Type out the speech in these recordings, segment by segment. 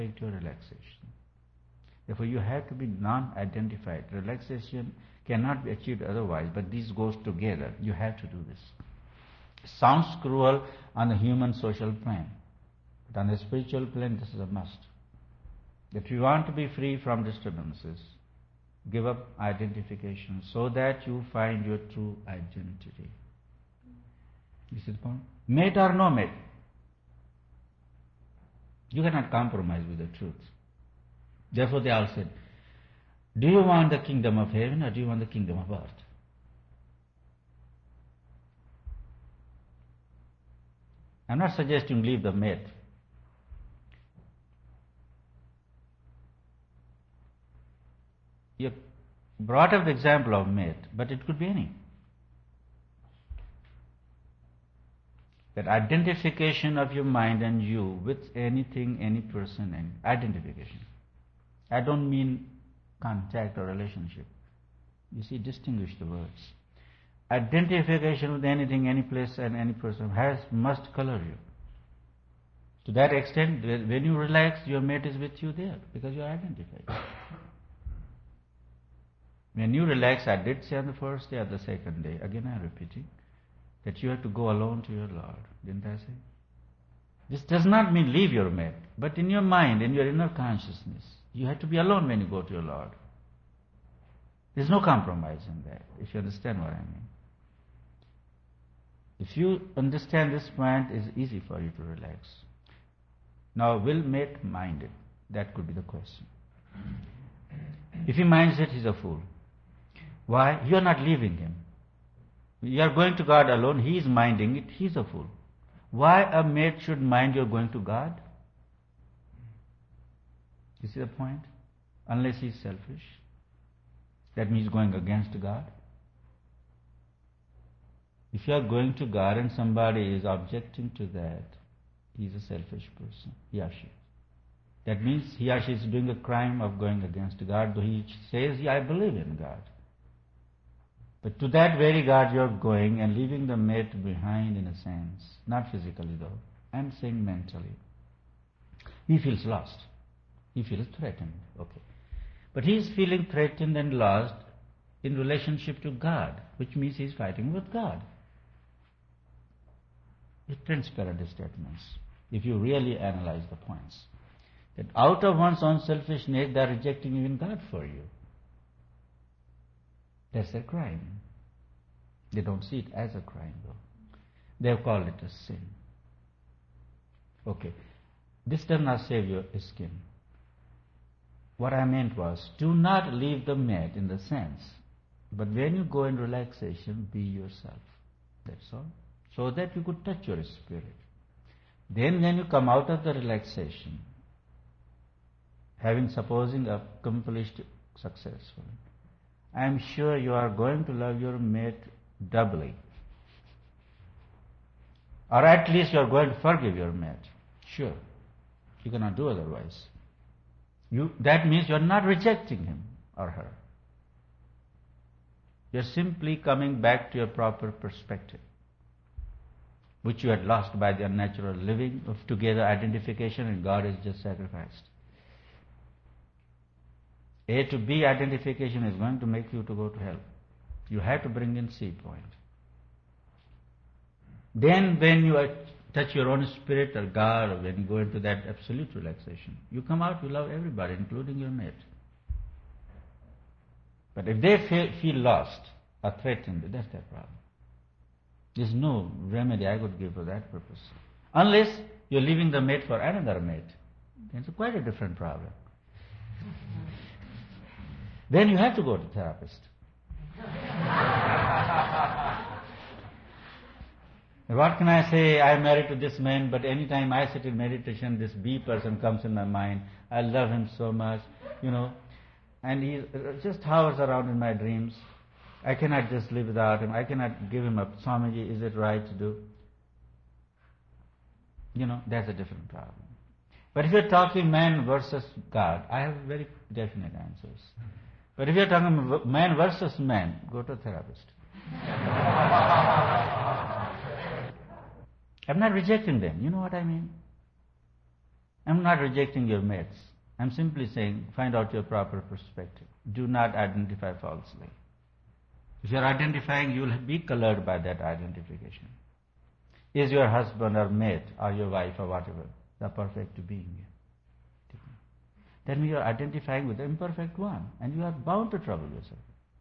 to relaxation. Therefore, you have to be non-identified. Relaxation cannot be achieved otherwise, but these goes together. You have to do this. It sounds cruel on the human social plane, but on the spiritual plane, this is a must. If you want to be free from disturbances, give up identification so that you find your true identity. You see the point? Mate or no mate, you cannot compromise with the truth. Therefore, they all said, do you want the kingdom of heaven or do you want the kingdom of earth? I'm not suggesting leave the mate. You brought up the example of mate, but it could be any. That identification of your mind and you with anything, any person, and identification. I don't mean contact or relationship. You see, distinguish the words. Identification with anything, any place, and any person must color you. To that extent, when you relax, your mate is with you there because you are identified. When you relax, I did say on the first day or the second day, again I am repeating, that you have to go alone to your Lord. Didn't I say? This does not mean leave your mate, but in your mind, in your inner consciousness, you have to be alone when you go to your Lord. There's no compromise in that, if you understand what I mean. If you understand this point, it's easy for you to relax. Now, will mate mind it? That could be the question. If he minds it, he's a fool. Why? You are not leaving him. You are going to God alone, he is minding it, he's a fool. Why a mate should mind you're going to God? You see the point? Unless he's selfish. That means going against God. If you are going to God and somebody is objecting to that, he's a selfish person, he or she. That means he or she is doing a crime of going against God, though he says, yeah, I believe in God. But to that very God you're going and leaving the mate behind in a sense. Not physically though. I'm saying mentally. He feels lost. He feels threatened. Okay. But he is feeling threatened and lost in relationship to God, which means he is fighting with God. It's transparent statements, if you really analyze the points. That out of one's own selfishness, they are rejecting even God for you. That's a crime. They don't see it as a crime though. They have called it a sin. Okay. This does not save your skin. What I meant was, do not leave the mate in the sense, but when you go in relaxation, be yourself. That's all. So that you could touch your spirit. Then when you come out of the relaxation, supposing accomplished successfully, I am sure you are going to love your mate doubly. Or at least you are going to forgive your mate. Sure. You cannot do otherwise. That means you are not rejecting him or her. You are simply coming back to your proper perspective, which you had lost by the unnatural living of together identification, and God is just sacrificed. A to B identification is going to make you to go to hell. You have to bring in C point. Then when you touch your own spirit or God, or when you go into that absolute relaxation, you come out, you love everybody, including your mate. But if they feel lost or threatened, that's their problem. There's no remedy I could give for that purpose. Unless you're leaving the mate for another mate. It's quite a different problem. Then you have to go to therapist. What can I say? I am married to this man, but anytime I sit in meditation, this B person comes in my mind. I love him so much, and he just hovers around in my dreams. I cannot just live without him. I cannot give him up. Swamiji, is it right to do? That's a different problem. But if you're talking man versus God, I have very definite answers. But if you're talking man versus man, go to a therapist. I'm not rejecting them. You know what I mean? I'm not rejecting your mates. I'm simply saying find out your proper perspective. Do not identify falsely. If you're identifying, you will be colored by that identification. Is your husband or mate or your wife or whatever the perfect being? Then you are identifying with the imperfect one, and you are bound to trouble yourself.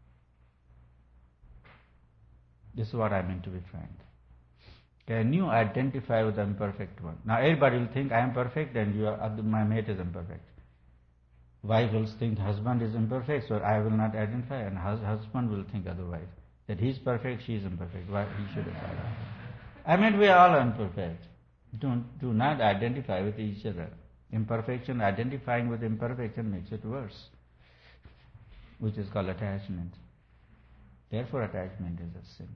This is what I mean to be frank. Can you identify with the imperfect one? Now everybody will think I am perfect and my mate is imperfect. Wife will think husband is imperfect, so I will not identify, and husband will think otherwise. That he is perfect, she is imperfect. Why he should have. I mean, we are all imperfect. Do not identify with each other. Imperfection, identifying with imperfection makes it worse, which is called attachment. Therefore, attachment is a sin.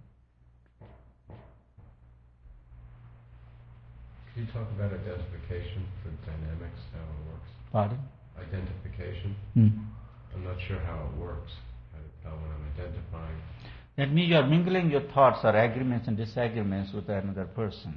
Can you talk about identification for dynamics, how it works? Pardon? Identification. I'm not sure how it works. How when I'm identifying. That means you are mingling your thoughts or agreements and disagreements with another person,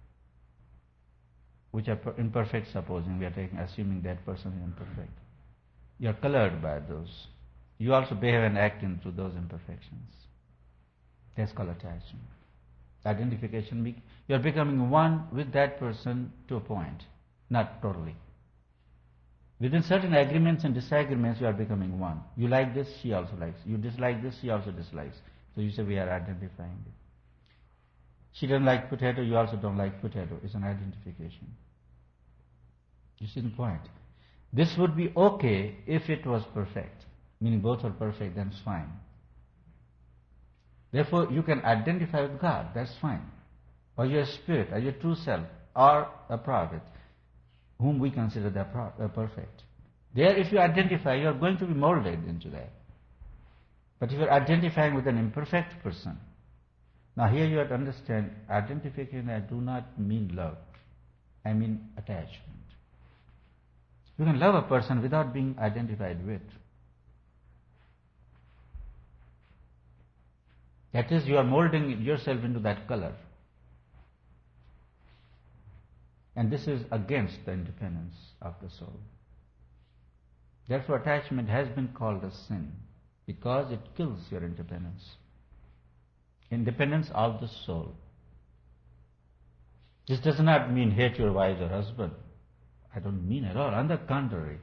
which are imperfect, supposing we are assuming that person is imperfect. You are colored by those. You also behave and act into those imperfections. That's called attachment. Identification, you are becoming one with that person to a point, not totally. Within certain agreements and disagreements, you are becoming one. You like this, she also likes. You dislike this, she also dislikes. So you say we are identifying it. She doesn't like potato, you also don't like potato. It's an identification. You see the point? This would be okay if it was perfect. Meaning both are perfect, then it's fine. Therefore, you can identify with God, that's fine. Or your spirit, or your true self, or a prophet, whom we consider perfect. There, if you identify, you are going to be molded into that. But if you are identifying with an imperfect person, now here you have to understand, identification, I do not mean love. I mean attachment. You can love a person without being identified with. That is, you are molding yourself into that color. And this is against the independence of the soul. Therefore, attachment has been called a sin, because it kills your independence. Independence of the soul. This does not mean hate your wife or husband. I don't mean at all. On the contrary.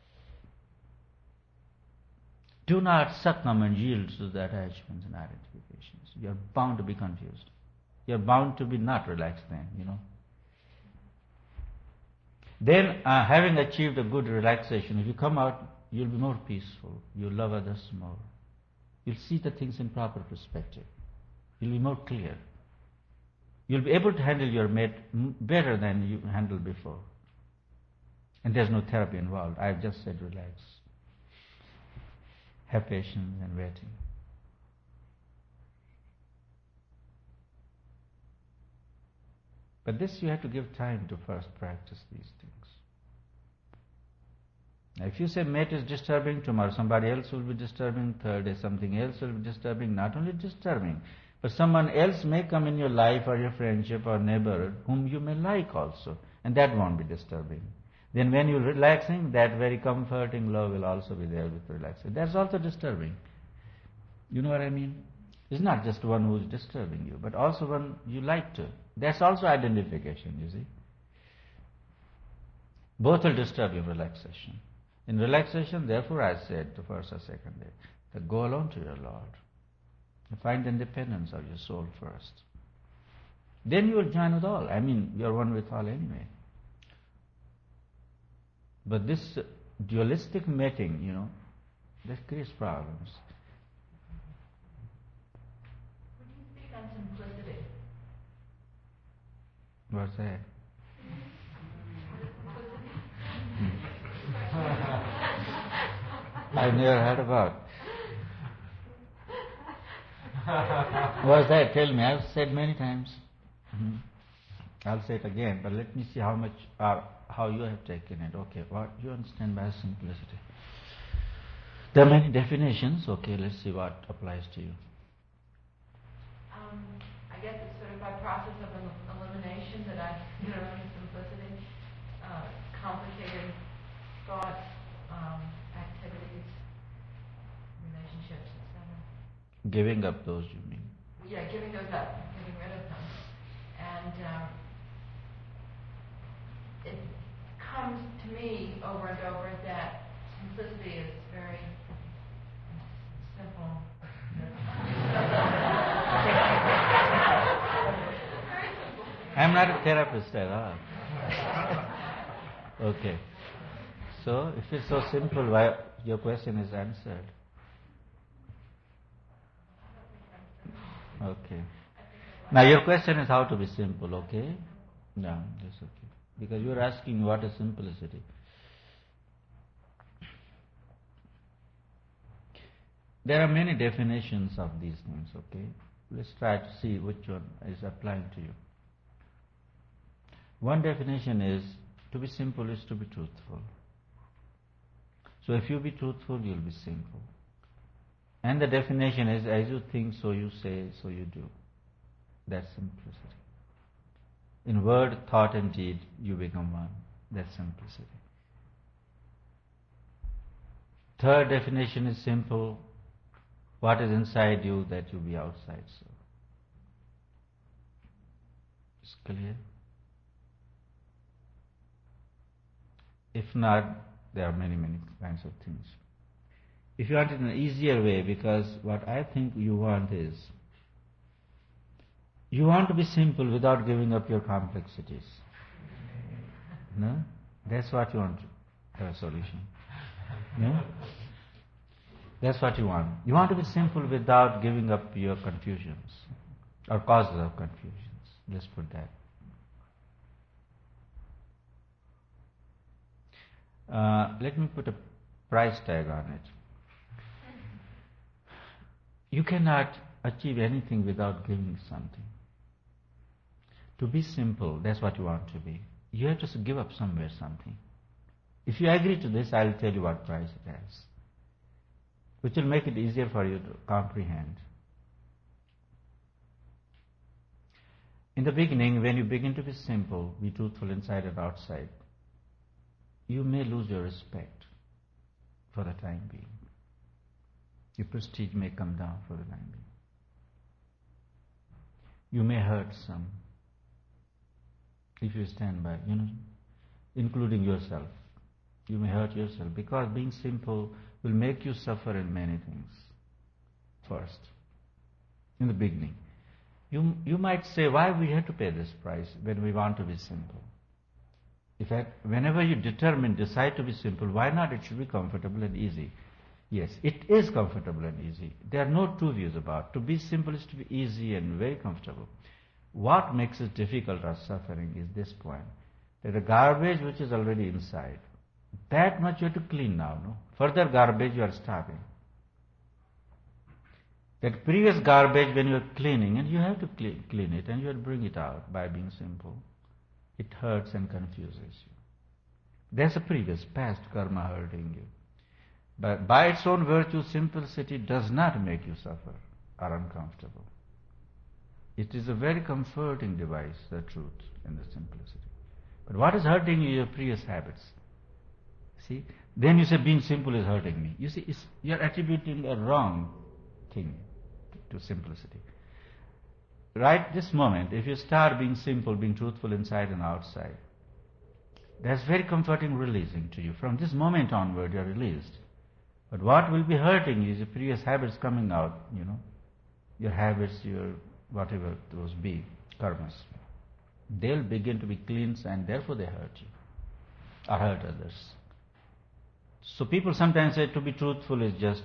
Do not succumb and yield to the attachments and identifications. You are bound to be confused. You are bound to be not relaxed then, Then, having achieved a good relaxation, if you come out, you'll be more peaceful. You'll love others more. You'll see the things in proper perspective. You'll be more clear. You'll be able to handle your mate better than you handled before. And there's no therapy involved. I've just said relax. Have patience and waiting. But this you have to give time to first practice these things. Now if you say mate is disturbing, tomorrow somebody else will be disturbing, third day something else will be disturbing, not only disturbing, but someone else may come in your life or your friendship or neighbor whom you may like also, and that won't be disturbing. Then when you're relaxing, that very comforting love will also be there with relaxing. That's also disturbing. You know what I mean? It's not just one who is disturbing you, but also one you like to. That's also identification, you see. Both will disturb your relaxation. In relaxation, therefore I said the first or second day, that go alone to your Lord. Find the independence of your soul first. Then you will join with all. I mean, you are one with all anyway. But this dualistic mating, that creates problems. Would you speak on simplicity? What's that? I've never heard about. What's that? Tell me. I've said many times. I'll say it again, but let me see how you have taken it. Okay, what you understand by simplicity? There are many definitions. Okay, let's see what applies to you. I guess it's sort of by process of elimination that I get around to simplicity. complicated thoughts, activities, relationships, etc. Giving up those, you mean? Yeah, giving those up, getting rid of them. And it comes to me over and over that simplicity is very simple. I'm not a therapist at all. Okay. So, if it's so simple, why your question is answered? Okay. Now your question is how to be simple, okay? No, that's okay. Because you're asking what is simplicity. There are many definitions of these things, okay? Let's try to see which one is applying to you. One definition is, to be simple is to be truthful. So if you be truthful, you'll be simple. And the definition is, as you think, so you say, so you do. That's simplicity. In word, thought and deed, you become one. That's simplicity. Third definition is simple. What is inside you, that you be outside. So, it's clear? If not, there are many, many kinds of things. If you want it in an easier way, because what I think you want is, you want to be simple without giving up your complexities. No? That's what you want to have a solution. No? That's what you want. You want to be simple without giving up your confusions or causes of confusions. Let's put that. Let me put a price tag on it. You cannot achieve anything without giving something. To be simple, that's what you want to be. You have to give up somewhere something. If you agree to this, I'll tell you what price it has, which will make it easier for you to comprehend. In the beginning, when you begin to be simple, be truthful inside and outside, you may lose your respect for the time being. Your prestige may come down for the time being. You may hurt some if you stand by, including yourself. You may hurt yourself because being simple will make you suffer in many things. First, in the beginning, you might say, why we have to pay this price when we want to be simple? In fact, whenever you decide to be simple, why not? It should be comfortable and easy. Yes, it is comfortable and easy. There are no two views about it. To be simple is to be easy and very comfortable. What makes it difficult or suffering is this point, that the garbage which is already inside, that much you have to clean now. No? Further garbage you are stopping. That previous garbage when you are cleaning, and you have to clean it and you have to bring it out by being simple. It hurts and confuses you. There's a previous past karma hurting you. But by its own virtue, simplicity does not make you suffer or uncomfortable. It is a very comforting device, the truth and the simplicity. But what is hurting you? Your previous habits. See? Then you say being simple is hurting me. You see, you're attributing a wrong thing to simplicity. Right this moment, if you start being simple, being truthful inside and outside, that's very comforting, releasing to you. From this moment onward, you're released. But what will be hurting you is your previous habits coming out, your habits, your whatever those be, karmas. They'll begin to be cleansed and therefore they hurt you or hurt others. So people sometimes say to be truthful is just,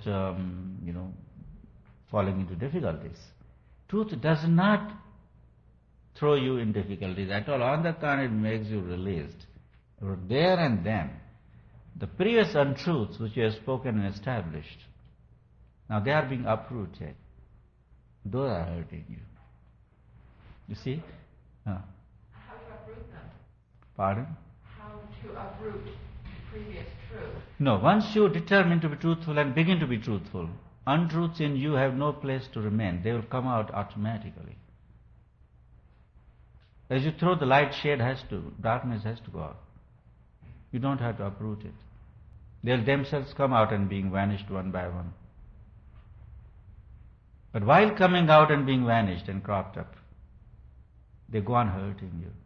falling into difficulties. Truth does not throw you in difficulties at all. On the contrary, it makes you released. There and then, the previous untruths which you have spoken and established, now they are being uprooted. Those are hurting you. You see? How to uproot them? Pardon? How to uproot previous truth? No, once you determine to be truthful and begin to be truthful, untruths in you have no place to remain. They will come out automatically. As you throw the light, darkness has to go out. You don't have to uproot it. They'll themselves come out and being vanished one by one. But while coming out and being vanished and cropped up, they go on hurting you.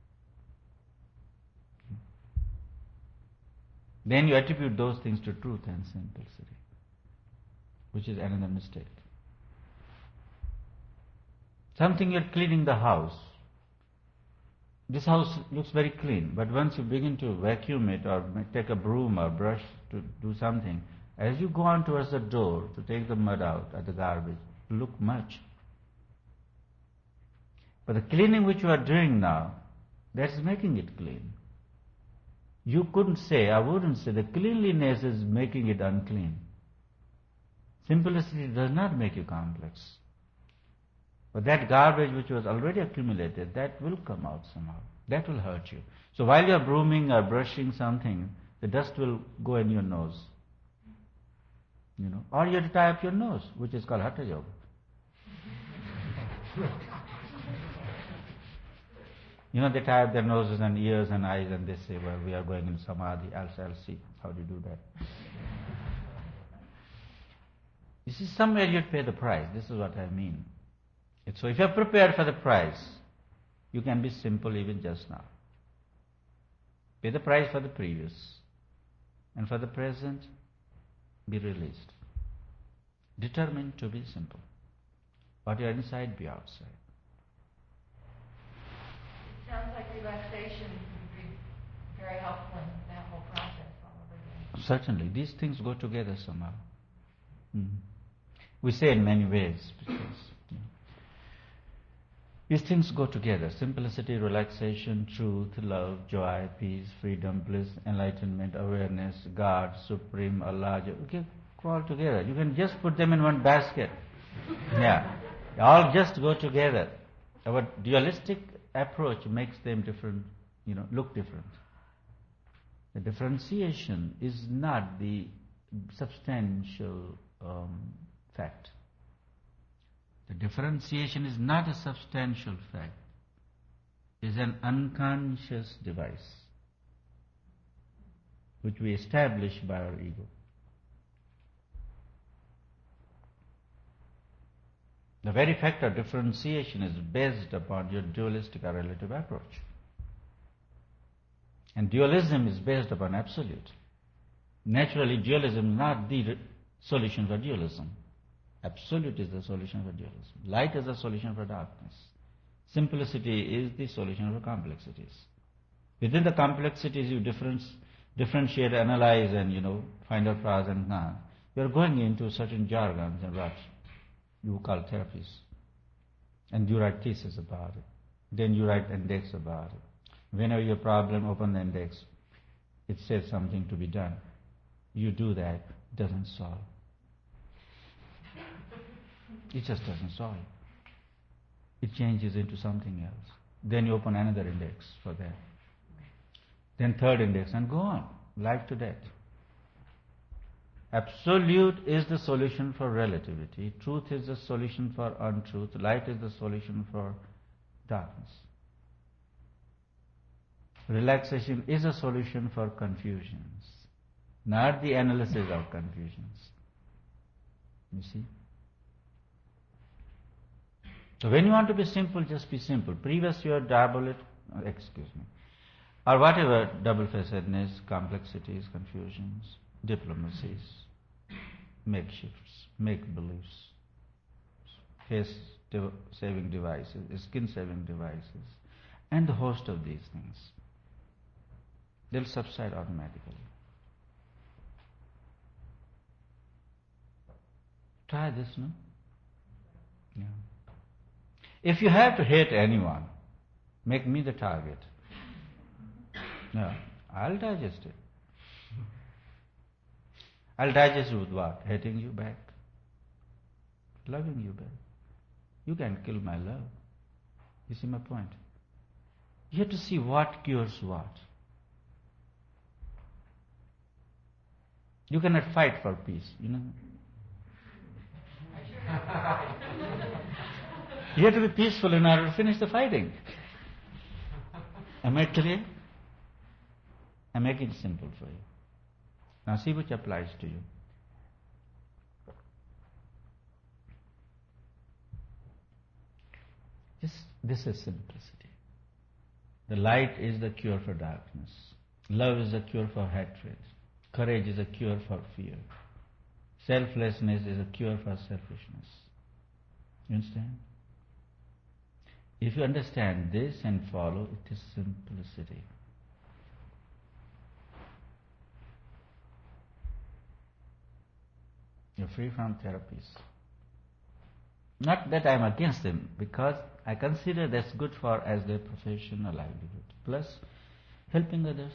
Then you attribute those things to truth and simplicity, which is another mistake. Something you're cleaning the house. This house looks very clean, but once you begin to vacuum it or take a broom or brush to do something, as you go on towards the door to take the mud out or the garbage, you look much. But the cleaning which you are doing now, that's making it clean. You couldn't say, I wouldn't say, the cleanliness is making it unclean. Simplicity does not make you complex. But that garbage which was already accumulated, that will come out somehow. That will hurt you. So while you are brooming or brushing something, the dust will go in your nose. Or you have to tie up your nose, which is called Hatha Yoga. They tie up their noses and ears and eyes and they say, well, we are going in Samadhi. I'll see how do you do that. You see, somewhere you'd pay the price. This is what I mean. So if you're prepared for the price, you can be simple even just now. Pay the price for the previous. And for the present, be released. Determined to be simple. What you're inside, be outside. It sounds like relaxation would be very helpful in that whole process all over again. Certainly. These things go together somehow. We say in many ways, because these things go together. Simplicity, relaxation, truth, love, joy, peace, freedom, bliss, enlightenment, awareness, God, Supreme, Allah. Okay, go all together. You can just put them in one basket. Yeah. All just go together. Our dualistic approach makes them different, look different. The differentiation is not the substantial fact. The differentiation is not a substantial fact. It is an unconscious device which we establish by our ego. The very fact of differentiation is based upon your dualistic or relative approach. And dualism is based upon absolute. Naturally, dualism is not the solution for dualism. Absolute is the solution for dualism. Light is the solution for darkness. Simplicity is the solution for complexities. Within the complexities you differentiate, analyze and find out pros and cons. You are going into certain jargons and what you call therapies. And you write thesis about it. Then you write index about it. Whenever you have a problem, open the index. It says something to be done. You do that, it doesn't solve. It just doesn't solve. It changes into something else. Then you open another index for that. Then third index and go on. Life to death. Absolute is the solution for relativity. Truth is the solution for untruth. Light is the solution for darkness. Relaxation is a solution for confusions, not the analysis of confusions. You see? So when you want to be simple, just be simple. Previous you are or whatever double-facedness, complexities, confusions, diplomacies, makeshifts, make-believes, face-saving devices, skin-saving devices, and the host of these things. They'll subside automatically. Try this, no? Yeah. If you have to hate anyone, make me the target. No, I'll digest it. I'll digest it with what? Hating you back. Loving you back. You can kill my love. You see my point? You have to see what cures what. You cannot fight for peace, You have to be peaceful in order to finish the fighting. Am I clear? I'm making it simple for you. Now see which applies to you. This is simplicity. The light is the cure for darkness. Love is the cure for hatred. Courage is a cure for fear. Selflessness is a cure for selfishness. You understand? If you understand this and follow, it is simplicity. You're free from therapies. Not that I'm against them, because I consider that's good for as their profession or livelihood. Plus, helping others.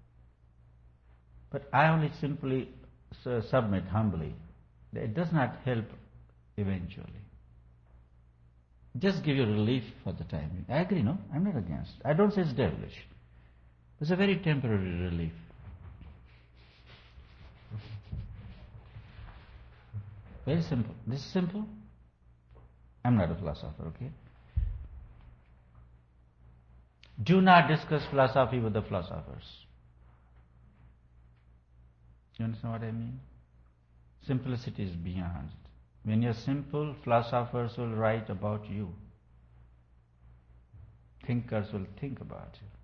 But I only simply submit humbly that it does not help eventually. Just give you relief for the time. I agree, no? I'm not against. I don't say it's devilish. It's a very temporary relief. Very simple. This is simple. I'm not a philosopher, okay? Do not discuss philosophy with the philosophers. You understand what I mean? Simplicity is beyond. When you're simple, philosophers will write about you. Thinkers will think about you.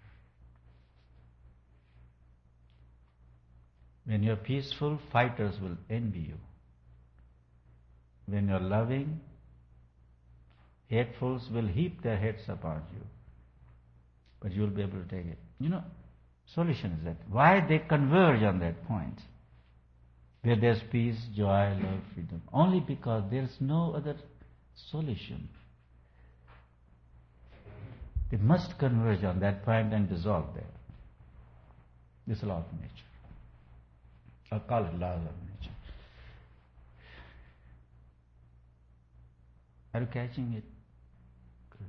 When you're peaceful, fighters will envy you. When you're loving, hatefuls will heap their heads upon you. But you'll be able to take it. You know, solution is that. Why they converge on that point? Where there's peace, joy, love, freedom. Only because there's no other solution. They must converge on that point and dissolve there. This is law of nature. I'll call it laws of nature. Are you catching it? Good.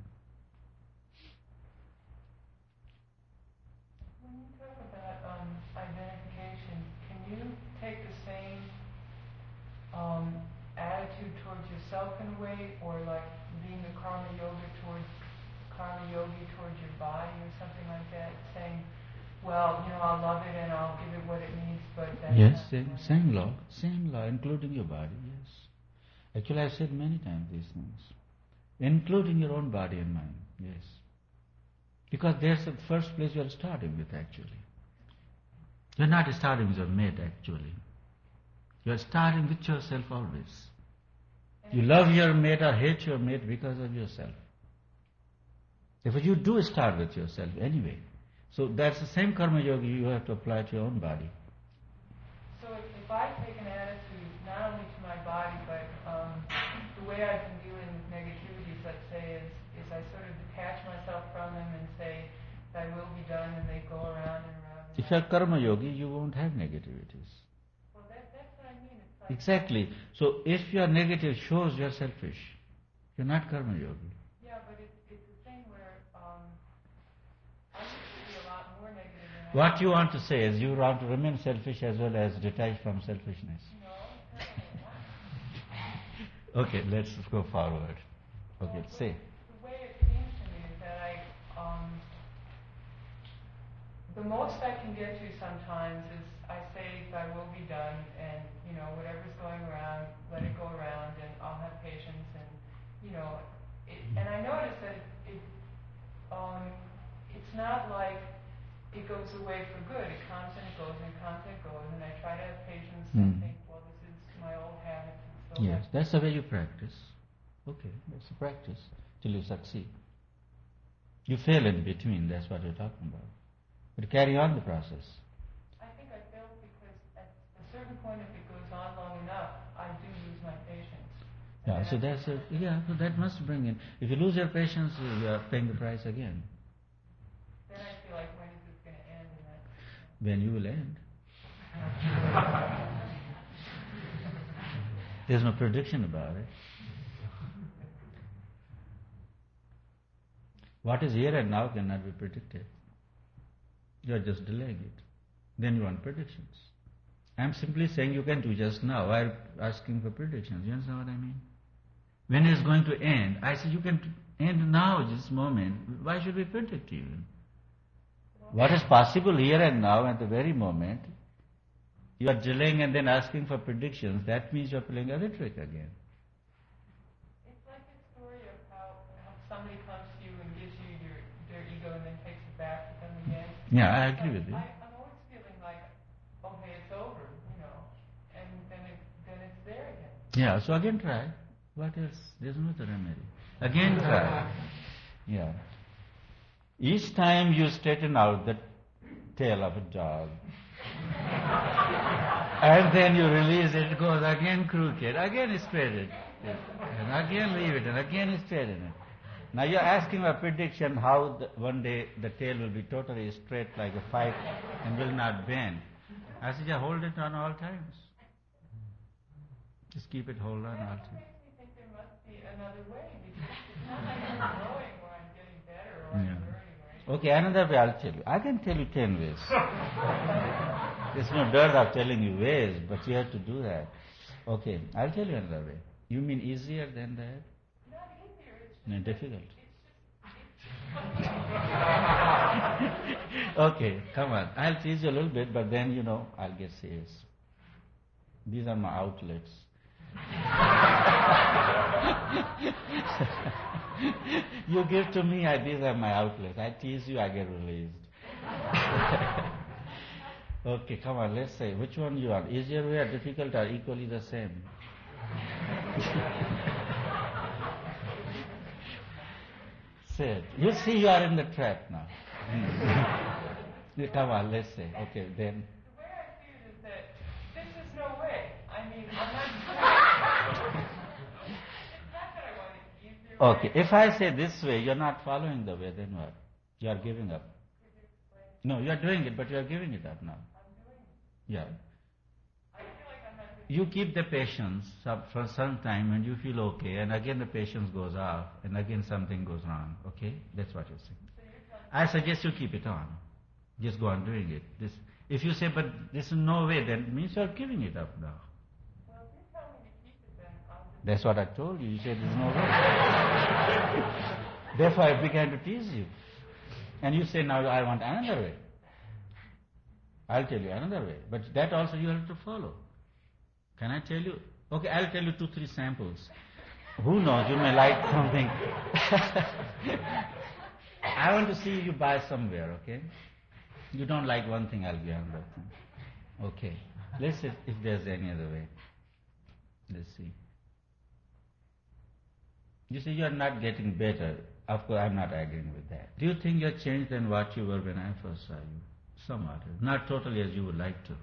When you talk about identification, can you take the same attitude towards yourself in a way, or like being a karma yogi towards your body or something like that, saying, well, I'll love it and I'll give it what it needs, but that's yes, same law, including your body, yes. Actually, I've said many times these things, including your own body and mind, yes. Because there's the first place you're starting with, actually. You're not starting with your mate, actually. You're starting with yourself always. You love your mate or hate your mate because of yourself. Therefore, you do start with yourself anyway. So that's the same karma yoga you have to apply to your own body. So if I take an attitude not only to my body, but the way I've been dealing with negativities, let's say, is I sort of detach myself from them and say, thy will be done, and they go around and around. If you're karma yogi, you won't have negativities. Well, that's what I mean. It's like Exactly. So if you are negative, shows you're selfish. You're not karma yogi. Yeah, but it's a thing where I used to be a lot more negative than What you want to say is you want to remain selfish as well as detached from selfishness. No. Okay, let's go forward. Okay, say. The way it seems to me is that the most I can get to sometimes is I say thy will be done, and whatever's going around, let it go around, and I'll have patience, and and I notice that it's not like it goes away for good. It comes and it goes and it comes and it goes, and I try to have patience and think, well, this is my old habits. And so Yes, that's the way you practice. Okay, that's the practice till you succeed. You fail in between, that's what you're talking about. But carry on the process. I think I failed because at a certain point, if it goes on long enough, I do lose my patience. Yeah, so so that must bring in. If you lose your patience, you are paying the price again. Then I feel like, when is this going to end? When you will end. There's no prediction about it. What is here and now cannot be predicted. You are just delaying it. Then you want predictions. I'm simply saying you can do just now while asking for predictions. You understand what I mean? When it's going to end, I say you can end now, this moment. Why should we predict even? Well, What is possible here and now at the very moment, you are delaying and then asking for predictions. That means you are playing a rhetoric again. It's like the story of how somebody comes to you and gives you their ego and then takes it back to them again. Yeah, I agree with you. I'm always feeling like, okay, it's over, and then it's there again. Yeah, so again try. What else? There's no other remedy. Again try. Yeah. Each time you straighten out the tail of a dog, and then you release it, it goes again crooked, again straighten it, and again leave it, and again straighten it. Now you're asking a prediction how one day the tail will be totally straight like a pipe and will not bend. I said, yeah, hold it on all times. Just keep it hold on all That times. makes me think there must be another way, because it's not like I'm growing or I'm getting better or I'm Yeah. learning or anything. Okay, another way I'll tell you. I can tell you 10 ways. There's no dearth of telling you ways, but you have to do that. Okay, I'll tell you another way. You mean easier than that? Not easier, it's just... No, difficult. It's Okay, come on. I'll tease you a little bit, but then, I'll get serious. These are my outlets. You give to me, these are my outlets. I tease you, I get released. Okay, come on, let's say, which one you want? Easier way or difficult or equally the same? Say it. You see you are in the trap now. Come on, let's say. Okay, then. The way I see it is that this is no way. I mean, I'm not... It's not that I want it easier. Okay, if I say this way, you're not following the way, then what? You are giving up. No, you are doing it, but you are giving it up now. I'm doing it. Yeah. I feel like I'm not doing You keep the patience for some time and you feel okay, and again the patience goes off, and again something goes wrong. Okay? That's what you're saying. So you're telling I suggest you keep it on. Just go on doing it. If you say, but this is no way, then it means you're giving it up now. well, if you're telling me to keep it, then I'll just... That's what I told you. You said there's no way. Therefore I began to tease you. And you say, now I want another way. I'll tell you another way. But that also you have to follow. Can I tell you? Okay, I'll tell you 2-3 samples. Who knows, you may like something. I want to see you buy somewhere, okay? You don't like one thing, I'll be another thing. Okay. Let's see if there's any other way. Let's see. You see, you're not getting better. Of course, I'm not agreeing with that. Do you think you're changed than what you were when I first saw you? Somewhat. Not totally as you would like to.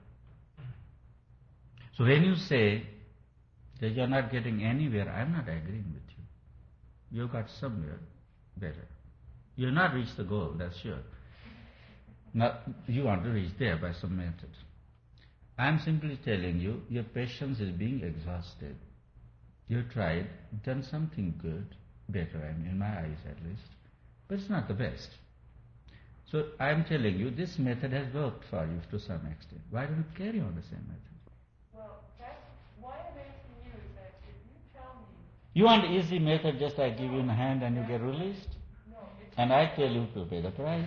So when you say that you're not getting anywhere, I'm not agreeing with you. You got somewhere better. You'll not reach the goal, that's sure. Now, you want to reach there by some method. I'm simply telling you, your patience is being exhausted. You've tried, done something good, better, in my eyes at least, but it's not the best. So I'm telling you, this method has worked for you to some extent. Why don't you carry on the same method? Well, that's why I'm asking you is that if you tell me... You want easy method, just I give you in hand and you get released? No, it's... And I tell you to pay the price.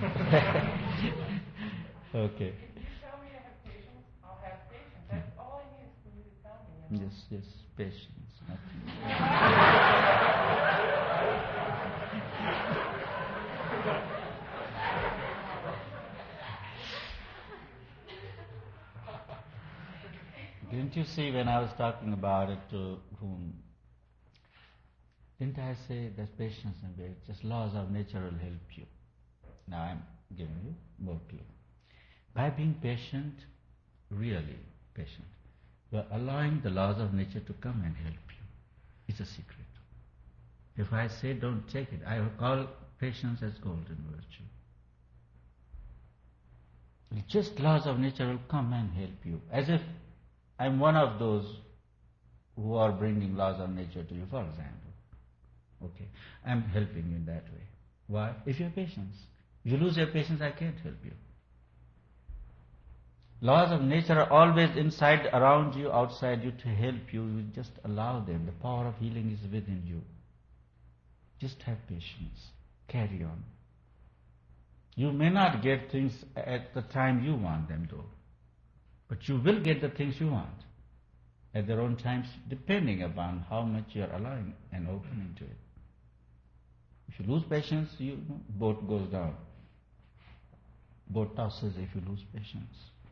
Okay. If you tell me to have patience, I'll have patience. That's all I need is for you to tell me. Yes, patience. Nothing. Didn't you see when I was talking about it to whom? Didn't I say that patience and wait, just laws of nature will help you? Now I'm giving you more clue. By being patient, really patient, you are allowing the laws of nature to come and help you. It's a secret. If I say don't take it, I will call patience as golden virtue. Just laws of nature will come and help you. As if I'm one of those who are bringing laws of nature to you, for example. Okay, I'm helping you in that way. Why? If you have patience. If you lose your patience, I can't help you. Laws of nature are always inside, around you, outside you to help you. You just allow them. The power of healing is within you. Just have patience. Carry on. You may not get things at the time you want them though, but you will get the things you want at their own times, depending upon how much you are allowing and opening to it. If you lose patience, boat goes down. Boat tosses if you lose patience.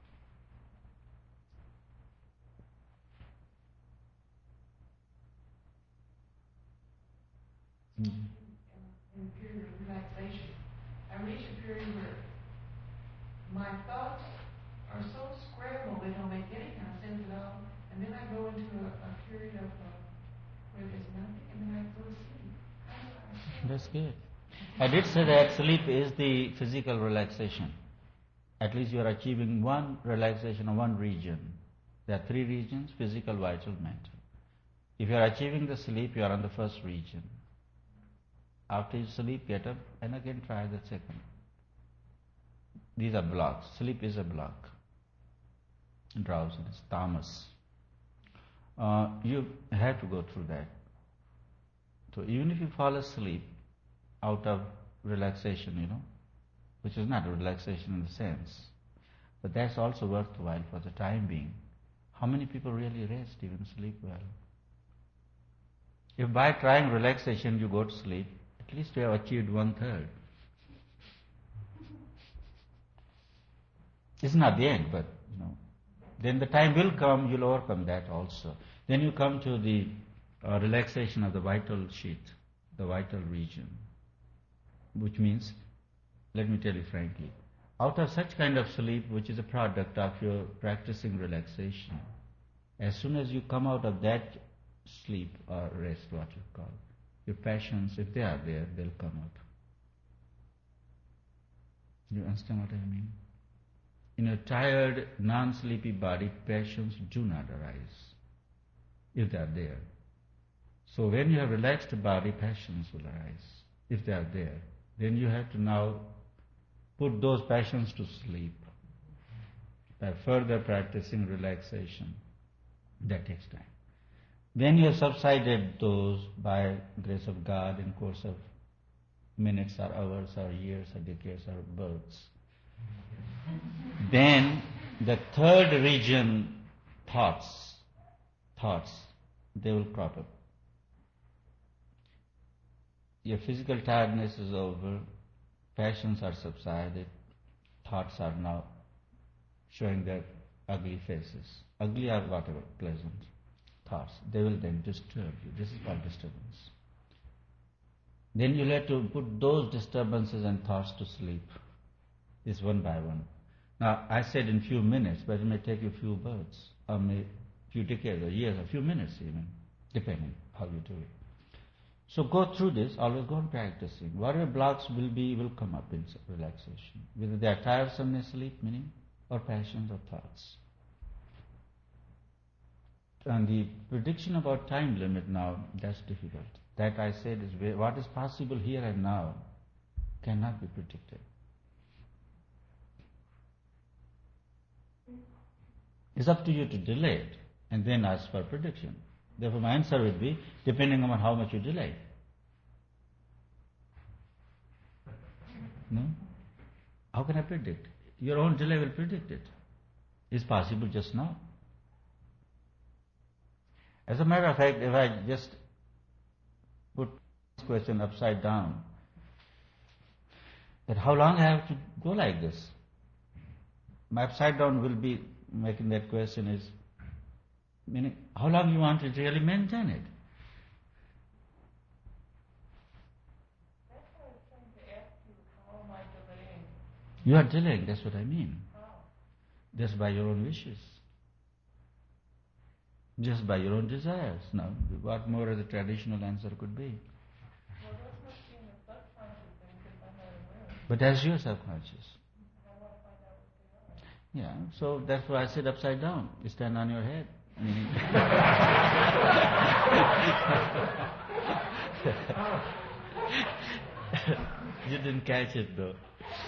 In a period of relaxation, I reach a period where my thoughts are so scrambled they don't make any kind of sense at all, and then I go into a period of where there's nothing, and then I go to sleep. That's good. I did say that sleep is the physical relaxation. At least you are achieving one relaxation of one region. There are three regions: physical, vital, mental. If you are achieving the sleep, you are on the first region. After you sleep, get up and again try the second. These are blocks. Sleep is a block. Drowsiness, tamas. You have to go through that. So even if you fall asleep out of relaxation, which is not a relaxation in the sense, but that's also worthwhile for the time being. How many people really rest, even sleep well? If by trying relaxation you go to sleep, at least you have achieved 1/3. It's not the end, but then the time will come, you'll overcome that also. Then you come to the relaxation of the vital sheath, the vital region, which means, let me tell you frankly, out of such kind of sleep, which is a product of your practicing relaxation, as soon as you come out of that sleep or rest, what you call, your passions, if they are there, they'll come up. You understand what I mean? In a tired, non-sleepy body, passions do not arise, if they are there. So when you have relaxed body, passions will arise, if they are there. Then you have to now put those passions to sleep by further practicing relaxation. That takes time. When you have subsided those by grace of God in course of minutes or hours or years or decades or births, then the third region, thoughts, they will crop up. Your physical tiredness is over, passions are subsided, thoughts are now showing their ugly faces, ugly or whatever, pleasant thoughts. They will then disturb you. This is called disturbance. Then you'll have to put those disturbances and thoughts to sleep. It's one by one. Now, I said in few minutes, but it may take you a few births, or maybe few decades, or years, a few minutes even, depending how you do it. So go through this, always go on practicing. Whatever blocks will come up in relaxation. Whether they are tiresomeness, sleep, meaning, or passions or thoughts. And the prediction about time limit now, that's difficult. That I said is what is possible here and now cannot be predicted. It's up to you to delay it and then ask for prediction. Therefore, my answer would be depending on how much you delay. No? How can I predict? Your own delay will predict it. It's possible just now. As a matter of fact, if I just put this question upside down, that how long I have to go like this? My upside down will be making that question is, meaning, how long you want to really maintain it? That's what I was trying to ask you. How am I delaying? You are delaying, that's what I mean. How? Just by your own wishes. Just by your own desires. Now, what more the traditional answer could be? Well, those must be in the subconscious things if I'm not aware of it. But that's your subconscious. I want to find out what they are. Yeah, so that's why I said upside down. You stand on your head. Meaning you didn't catch it though.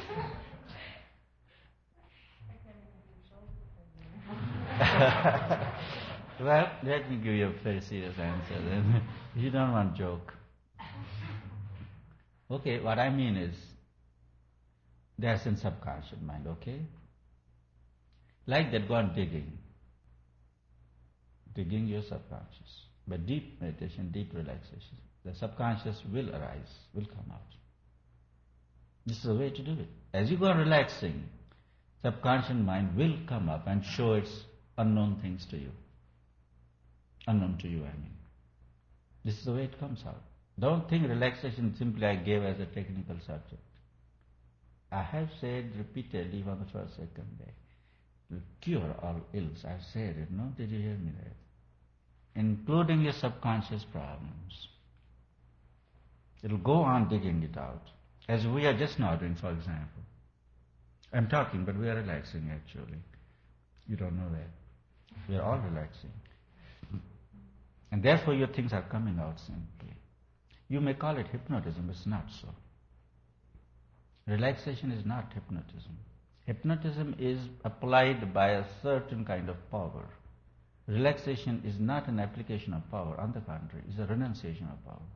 Well, let me give you a very serious answer then. You don't want to joke. Okay, what I mean is, That's in subconscious mind, okay? Like that, go on digging. Digging your subconscious. But deep meditation, deep relaxation, the subconscious will arise, will come out. This is the way to do it. As you go on relaxing, subconscious mind will come up and show its unknown things to you. Unknown to you, I mean. This is the way it comes out. Don't think relaxation simply I gave as a technical subject. I have said repeatedly from the first, second day, will cure all ills. I've said it, no? Did you hear me there? Including your subconscious problems. It'll go on digging it out. As we are just now doing, for example. I'm talking, but we are relaxing actually. You don't know that. We are all relaxing. And therefore your things are coming out simply. You may call it hypnotism, but it's not so. Relaxation is not hypnotism. Hypnotism is applied by a certain kind of power. Relaxation is not an application of power. On the contrary, it's a renunciation of power.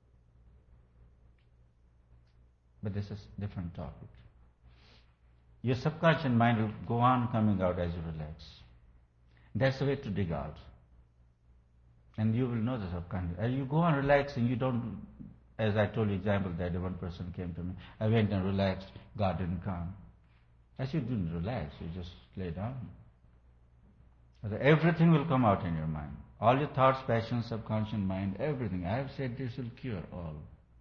But this is a different topic. Your subconscious mind will go on coming out as you relax. That's the way to dig out. And you will know the subconscious. As you go on relaxing, you don't, as I told you example that one person came to me, I went and relaxed, God didn't come. I said, you didn't relax, you just lay down. I said, everything will come out in your mind. All your thoughts, passions, subconscious mind, everything. I have said this will cure all.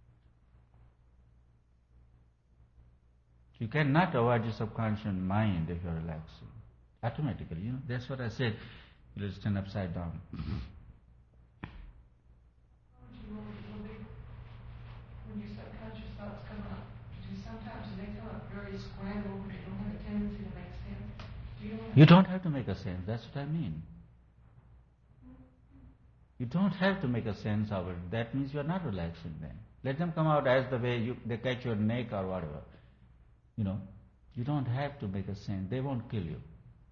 You cannot avoid your subconscious mind if you are relaxing. Automatically, that's what I said. You stand upside down. When your subconscious thoughts come up, sometimes they come up very scrambled, they don't have a tendency to make sense. You don't have to make a sense, that's what I mean. You don't have to make a sense of it. That means you are not relaxing then. Let them come out as the way they catch your neck or whatever. You don't have to make a sense. They won't kill you.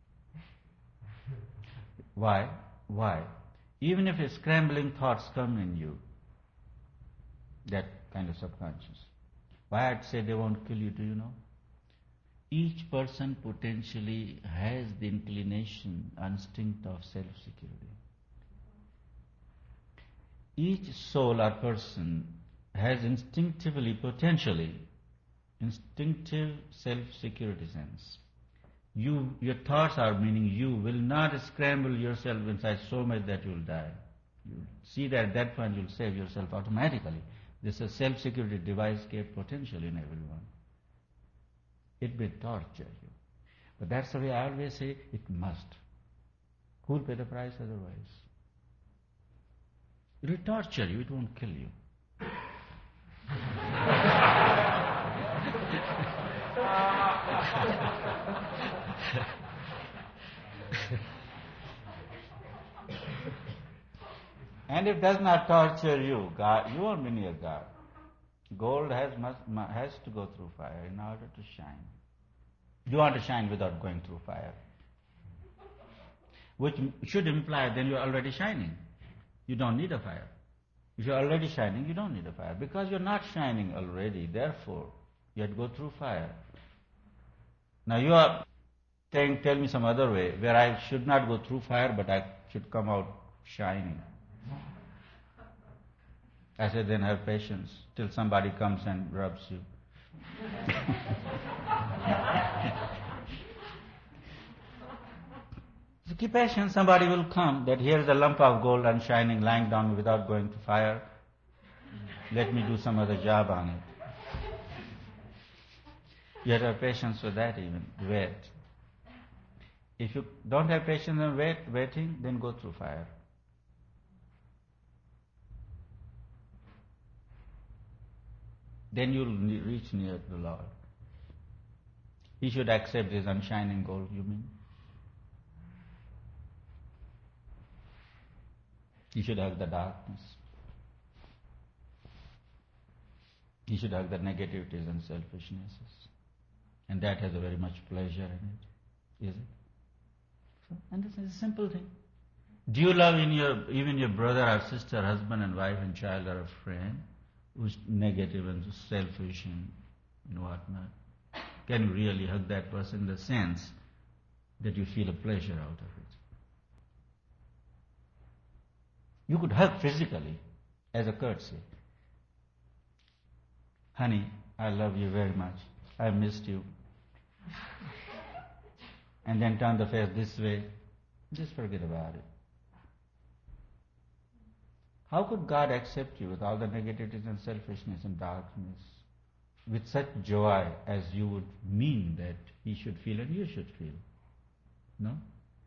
Why? Even if scrambling thoughts come in you, that kind of subconscious. Why I'd say they won't kill you, do you know? Each person potentially has the inclination, instinct of self-security. Each soul or person has potentially, instinctive self-security sense. Your thoughts are meaning you will not scramble yourself inside so much that you will die. You see that at that point you will save yourself automatically. This is a self-security device kept potential in everyone. It may torture you. But that's the way I always say, it must. Who will pay the price otherwise? It will torture you, it won't kill you. And if it does not torture you, God, you won't be near God. Gold has to go through fire in order to shine. You want to shine without going through fire. Which should imply then you are already shining. You don't need a fire. If you are already shining, you don't need a fire. Because you are not shining already, therefore, you have to go through fire. Now you are saying, tell me some other way, where I should not go through fire, but I should come out shining. I said, then have patience till somebody comes and rubs you. So keep patient, somebody will come, that here is a lump of gold and shining, lying down without going to fire. Let me do some other job on it. You have to have patience with that even, wait. If you don't have patience and waiting, then go through fire. Then you will reach near the Lord. He should accept his unshining gold, you mean? He should hug the darkness. He should hug the negativities and selfishnesses. And that has a very much pleasure in it, is it? So, and this is a simple thing. Do you love even your brother or sister, husband and wife and child or a friend who's negative and selfish and whatnot? Can you really hug that person in the sense that you feel a pleasure out of it? You could hug physically as a courtesy. Honey, I love you very much. I missed you. And then turn the face this way. Just forget about it. How could God accept you with all the negativities and selfishness and darkness, with such joy as you would mean that He should feel and you should feel? No?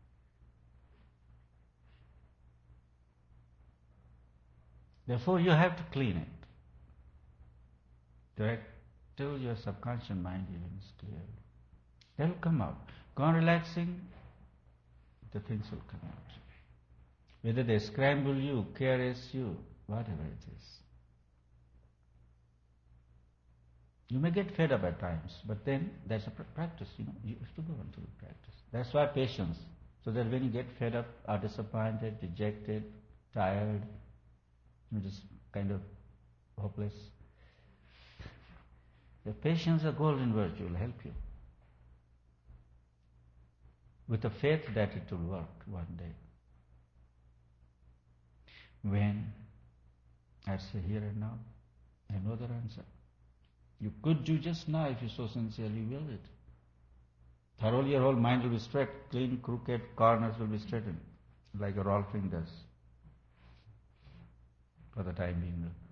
Therefore, you have to clean it. Correct? Till your subconscious mind even is clear. That will come out. Go on relaxing, the things will come out. Whether they scramble you, caress you, whatever it is. You may get fed up at times, but then that's a practice, you have to go on to the practice. That's why patience, so that when you get fed up, are disappointed, dejected, tired, just kind of hopeless, the patience, a golden virtue, will help you. With the faith that it will work one day. When I say here and now, I know the answer. You could do just now if you so sincerely will it. Thoroughly your whole mind will be straight, clean, crooked corners will be straightened, like a roll fingers, for the time being.